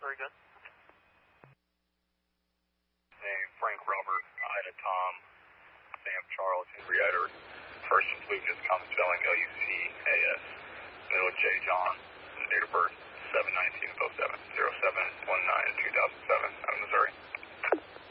Very good. Name Frank Robert, Ida Tom, Sam Charles, Henry Edward. First and blue just comes spelling LUCAS. Middle J John. Date of birth